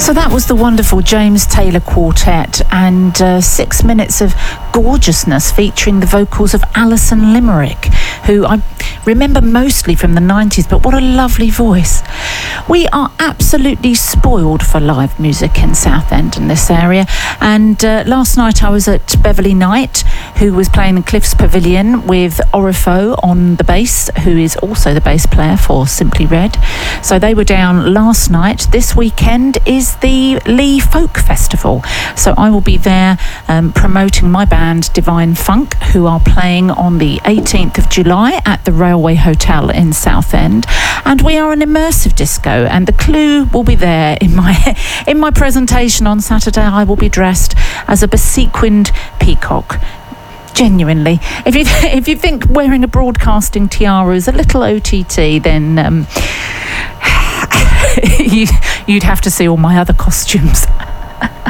So that was the wonderful James Taylor Quartet and 6 minutes of gorgeousness featuring the vocals of Alison Limerick, who I remember mostly from the 90s, but what a lovely voice. We are absolutely spoiled for live music in Southend and this area, and last night I was at Beverly Knight, who was playing in Cliffs Pavilion with Orifo on the bass, who is also the bass player for Simply Red. So they were down last night. This weekend is the Lee Folk Festival, so I will be there promoting my band Divine Funk, who are playing on the 18th of July at the Railway Hotel in Southend, and we are an immersive disco, and the clue will be there in my presentation on Saturday. I will be dressed as a besequined peacock. Genuinely, if you think wearing a broadcasting tiara is a little OTT, then you'd have to see all my other costumes.